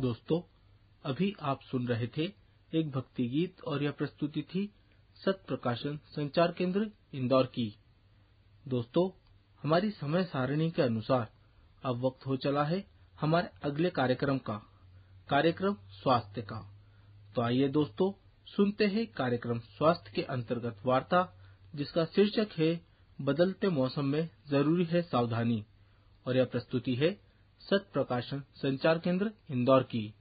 दोस्तों, अभी आप सुन रहे थे एक भक्ति गीत और यह प्रस्तुति थी सत प्रकाशन संचार केंद्र इंदौर की। दोस्तों, हमारी समय सारणी के अनुसार अब वक्त हो चला है हमारे अगले कार्यक्रम का, कार्यक्रम स्वास्थ्य का। तो आइए दोस्तों, सुनते हैं कार्यक्रम स्वास्थ्य के अंतर्गत वार्ता, जिसका शीर्षक है बदलते मौसम में जरूरी है सावधानी, और यह प्रस्तुति है सत प्रकाशन संचार केंद्र इंदौर की।